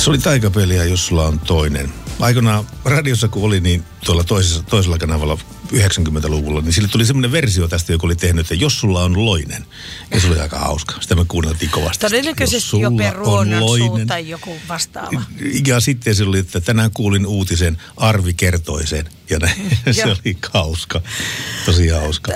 Se oli Taikapeliä, jos sulla on toinen. Aikanaan radiossa kun oli, niin tuolla toisella kanavalla 90-luvulla, niin sille tuli semmoinen versio tästä, joka oli tehnyt, että jos sulla on loinen. Ja se oli aika hauska. Sitä me kuunneltiin kovasti. Todennäköisesti Jope Ruonansuu tai joku vastaava. Ja sitten se oli, että tänään kuulin uutisen, Arvi kertoi sen. Ja se oli hauska. Tosi hauska.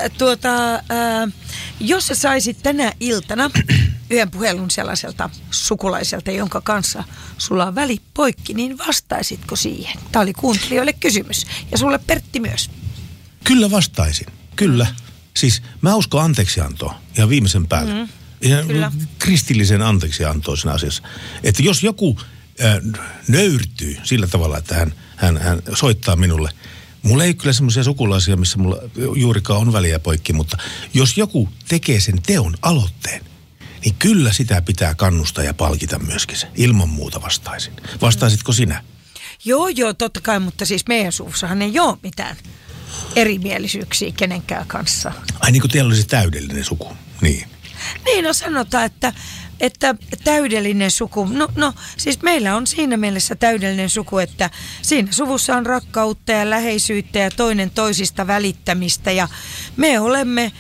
Jos sä saisit tänä iltana yhden puhelun sellaiselta sukulaiselta, jonka kanssa sulla on väli poikki, niin vastaisitko siihen? Tämä oli kuuntelijoille kysymys. Ja sulle Pertti myös. Kyllä vastaisin. Kyllä. Siis mä uskon anteeksiantoa ihan viimeisen päälle. Kristillisen anteeksiantoa siinä asiassa. Että jos joku nöyrtyy sillä tavalla, että hän soittaa minulle. Mulla ei ole kyllä semmoisia sukulaisia, missä mulla juurikaan on väliä poikki, mutta jos joku tekee sen teon aloitteen, niin kyllä sitä pitää kannustaa ja palkita myöskin se. Ilman muuta vastaisin. Vastaisitko sinä? Joo, totta kai, mutta siis meidän suussahan ei ole mitään erimielisyyksiä kenenkään kanssa. Ai niin kuin teillä olisi täydellinen suku, niin. Niin, no sanotaan, että täydellinen suku. No, siis meillä on siinä mielessä täydellinen suku, että siinä suvussa on rakkautta ja läheisyyttä ja toinen toisista välittämistä. Ja me olemme,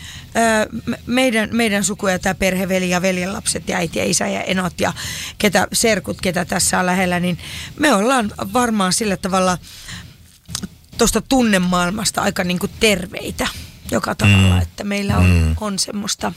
meidän suku ja tämä perheveli ja veljenlapset ja äiti ja isä ja enot ja serkut, ketä tässä on lähellä, niin me ollaan varmaan sillä tavalla tuosta tunnemaailmasta aika niin kuin terveitä joka tavalla, että meillä on semmoista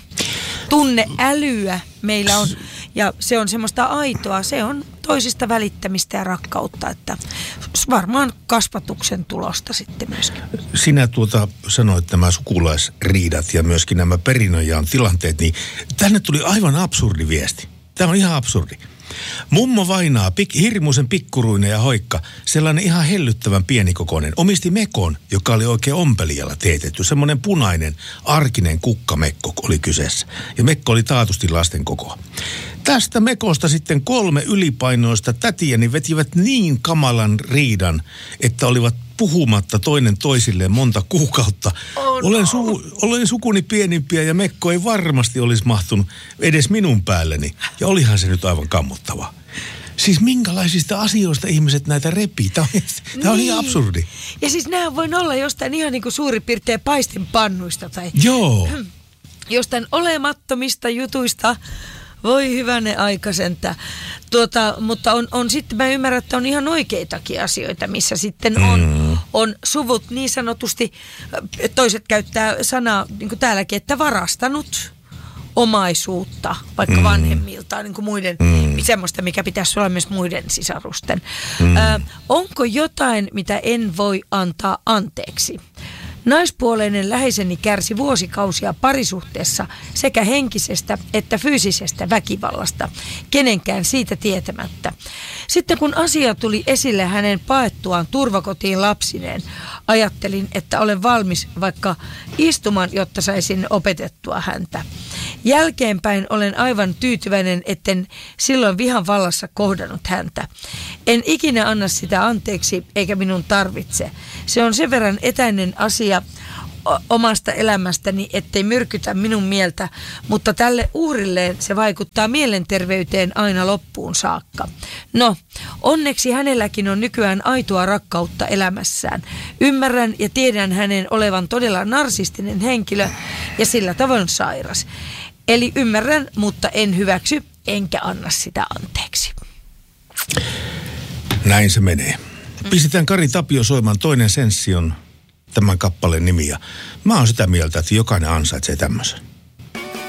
tunneälyä, meillä on, ja se on semmoista aitoa, se on toisista välittämistä ja rakkautta, että varmaan kasvatuksen tulosta sitten myöskin. Sinä sanoit nämä sukulaisriidat ja myöskin nämä perinnönjaon tilanteet, niin tänne tuli aivan absurdi viesti. Tämä on ihan absurdi. Mummo vainaa, hirmuisen pikkuruinen ja hoikka, sellainen ihan hellyttävän pienikokoinen, omisti mekon, joka oli oikein ompelijalla teetetty. Semmoinen punainen, arkinen kukkamekko oli kyseessä. Ja mekko oli taatusti lasten kokoa. Tästä mekosta sitten 3 ylipainoista tätiäni vetivät niin kamalan riidan, että olivat puhumatta toinen toisilleen monta kuukautta. Olen sukuni pienimpiä ja mekko ei varmasti olisi mahtunut edes minun päälleni. Ja olihan se nyt aivan kammottava. Siis minkälaisista asioista ihmiset näitä repii? Tämä on ihan absurdi. Ja siis nämä voi olla jostain ihan niin kuin suurin piirtein paistinpannuista tai jostain olemattomista jutuista. Voi hyvänen aikasentä. Mutta on sitten, mä ymmärrän, että on ihan oikeitakin asioita, missä sitten on suvut niin sanotusti, toiset käyttää sanaa, niin kuin täälläkin, että varastanut omaisuutta, vaikka vanhemmiltaan, niin kuin muiden, semmoista, mikä pitäisi olla myös muiden sisarusten. Onko jotain, mitä en voi antaa anteeksi? Naispuoleinen läheiseni kärsi vuosikausia parisuhteessa sekä henkisestä että fyysisestä väkivallasta, kenenkään siitä tietämättä. Sitten kun asia tuli esille hänen paettuaan turvakotiin lapsineen, ajattelin, että olen valmis vaikka istumaan, jotta saisin opetettua häntä. Jälkeenpäin olen aivan tyytyväinen, etten silloin vihan vallassa kohdannut häntä. En ikinä anna sitä anteeksi, eikä minun tarvitse. Se on sen verran etäinen asia omasta elämästäni, ettei myrkytä minun mieltä, mutta tälle uhrilleen se vaikuttaa mielenterveyteen aina loppuun saakka. No, onneksi hänelläkin on nykyään aitoa rakkautta elämässään. Ymmärrän ja tiedän hänen olevan todella narsistinen henkilö ja sillä tavoin sairas. Eli ymmärrän, mutta en hyväksy, enkä anna sitä anteeksi. Näin se menee. Pistetään Kari Tapio soimaan Toinen senssi on tämän kappaleen nimi. Ja mä oon sitä mieltä, että jokainen ansaitsee tämmöisen.